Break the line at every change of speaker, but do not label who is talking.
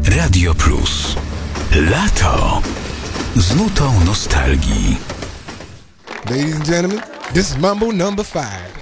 Radio Plus. Lato z nutą nostalgii.
Ladies and gentlemen, this is Mambo number 5.